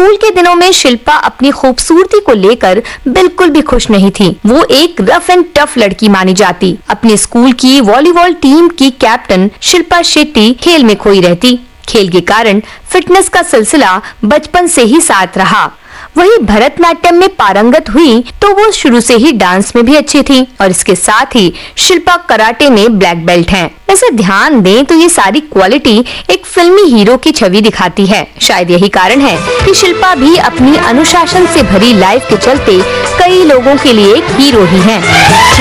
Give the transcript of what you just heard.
School के दिनों में शिल्पा अपनी खूबसूरती को लेकर बिल्कुल भी खुश नहीं थी। वो एक रफ एंड टफ लड़की मानी जाती। अपने स्कूल की वॉलीबॉल टीम की कैप्टन शिल्पा शेट्टी खेल में खोई रहती। खेल के कारण फिटनेस का सिलसिला बचपन से ही साथ रहा। वही भरतनाट्यम में पारंगत हुई तो वो शुरू से ही डांस में भी अच्छी थी और इसके साथ ही शिल्पा कराटे में ब्लैक बेल्ट हैं। वैसे ध्यान दें तो ये सारी क्वालिटी एक फिल्मी हीरो की छवि दिखाती है। शायद यही कारण है कि शिल्पा भी अपनी अनुशासन से भरी लाइफ के चलते कई लोगों के लिए एक हीरो ही हैं।